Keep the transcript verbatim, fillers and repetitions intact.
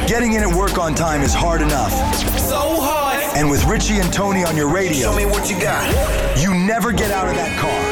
Getting in at work on time is hard enough. So hard. And with Richie and Tony on your radio, Show me what you got. you never get out of that car